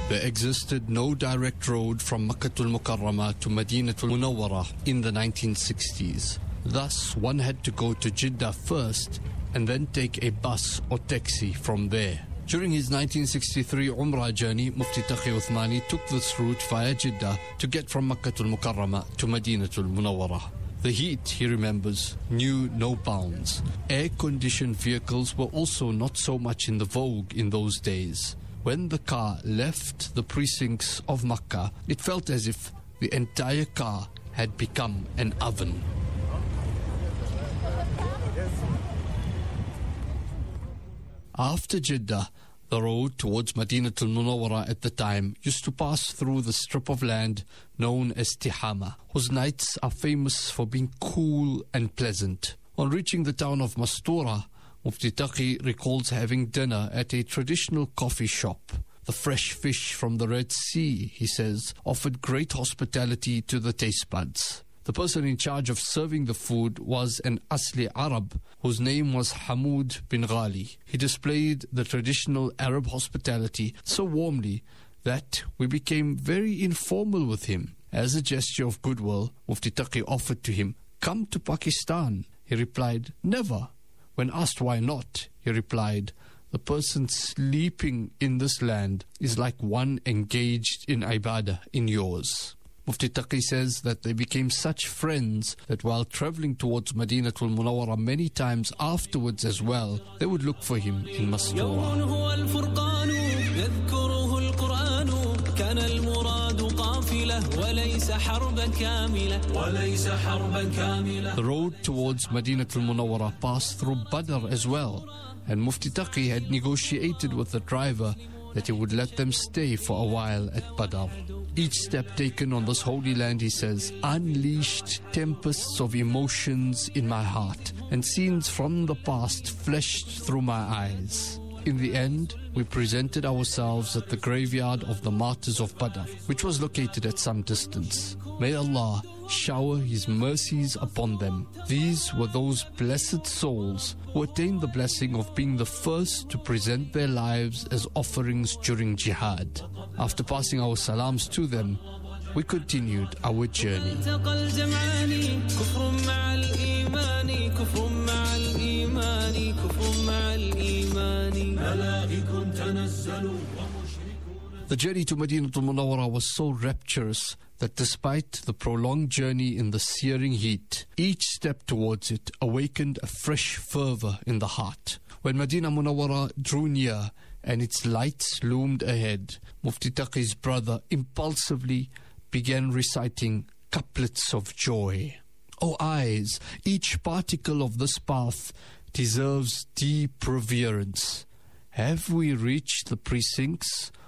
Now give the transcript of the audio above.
There existed no direct road from Makkatul Mukarramah to Madinatul Munawwarah in the 1960s. Thus, one had to go to Jeddah first and then take a bus or taxi from there. During his 1963 Umrah journey, Mufti Taqi Uthmani took this route via Jeddah to get from Makkatul Mukarramah to Madinatul Munawwarah. The heat, he remembers, knew no bounds. Air-conditioned vehicles were also not so much in the vogue in those days. When the car left the precincts of Makkah, it felt as if the entire car had become an oven. After Jeddah, the road towards Madinatul Munawwarah at the time used to pass through the strip of land known as Tihama, whose nights are famous for being cool and pleasant. On reaching the town of Mastura, Mufti Taqi recalls having dinner at a traditional coffee shop. The fresh fish from the Red Sea, he says, offered great hospitality to the taste buds. The person in charge of serving the food was an Asli Arab whose name was Hamoud bin Ghali. He displayed the traditional Arab hospitality so warmly that we became very informal with him. As a gesture of goodwill, Mufti Taqi offered to him, "Come to Pakistan." He replied, "Never." When asked why not, he replied, "The person sleeping in this land is like one engaged in ibadah in yours." Mufti Taqi says that they became such friends that while travelling towards Madinatul Munawwarah many times afterwards as well, they would look for him in Mastura. The road towards Madinatul Munawwarah passed through Badr as well, and Mufti Taqi had negotiated with the driver that he would let them stay for a while at Badr. Each step taken on this holy land, he says, unleashed tempests of emotions in my heart, and scenes from the past flashed through my eyes. In the end, we presented ourselves at the graveyard of the martyrs of Badr, which was located at some distance. May Allah shower His mercies upon them. These were those blessed souls who attained the blessing of being the first to present their lives as offerings during jihad. After passing our salams to them, we continued our journey. The journey to Madinatul Munawwarah was so rapturous that despite the prolonged journey in the searing heat, each step towards it awakened a fresh fervour in the heart. When Madinah Munawwarah drew near and its lights loomed ahead, Mufti Taqi's brother impulsively began reciting couplets of joy. O eyes, each particle of this path deserves deep reverence. Have we reached the precincts,